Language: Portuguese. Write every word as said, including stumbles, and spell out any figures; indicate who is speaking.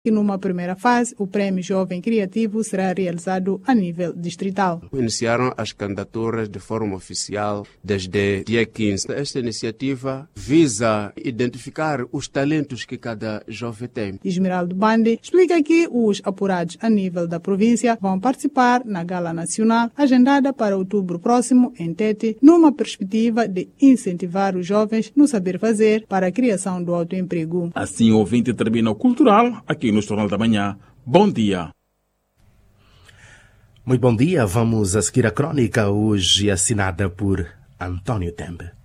Speaker 1: que numa primeira fase o Prêmio Jovem Criativo será realizado a nível distrital.
Speaker 2: Iniciaram as candidaturas de forma oficial desde dia quinze. Esta iniciativa visa identificar os talentos que cada jovem tem.
Speaker 1: Esmeraldo Bande explica que os apurados a nível da província vão participar na Gala Nacional, agendada para outubro próximo em Tete, numa perspectiva de incentivar os jovens no saber fazer para a criação do autoemprego.
Speaker 3: Assim, o ouvinte termina o cultural aqui no Jornal da Manhã. Bom dia.
Speaker 4: Muito bom dia. Vamos a seguir a crónica, hoje assinada por António Tembe.